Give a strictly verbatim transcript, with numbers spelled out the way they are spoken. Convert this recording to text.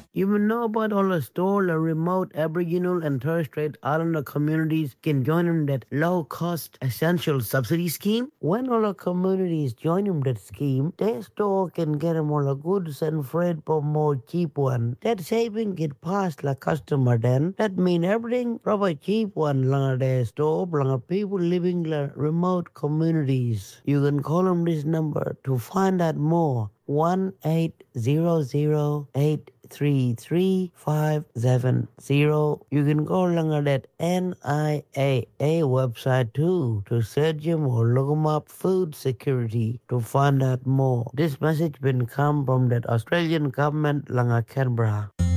You will know about all the store, the remote Aboriginal and Torres Strait Islander communities can join in that low-cost essential subsidy scheme. When all the communities join in that scheme, their store can get them all the goods and freight for more cheap one. That saving get past the customer then. That mean everything proper cheap one long their store, long people living in remote communities. You can call them this number to find out more. one eight hundred eight three three five seven zero. You can go along at that N I A A website too to search them or look them up food security to find out more. This message been come from that Australian government langa Canberra.